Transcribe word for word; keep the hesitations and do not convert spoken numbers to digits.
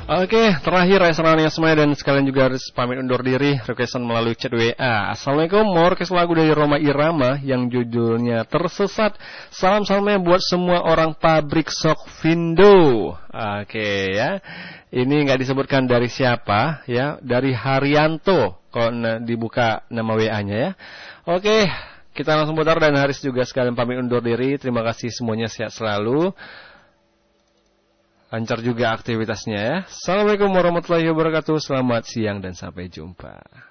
Oke, terakhir ya semuanya semuanya dan sekalian juga harus pamit undur diri requestan melalui chat W A. Assalamualaikum, mau request lagu dari Roma Irama yang judulnya Tersesat. Salam-salamnya buat semua orang pabrik sok Vindo. Oke ya. Ini nggak disebutkan dari siapa ya, dari Haryanto kalau dibuka nama W A-nya ya. Oke, kita langsung putar dan Haris juga sekalian pamit undur diri. Terima kasih semuanya, sehat selalu. Lancar juga aktivitasnya ya. Assalamualaikum warahmatullahi wabarakatuh. Selamat siang dan sampai jumpa.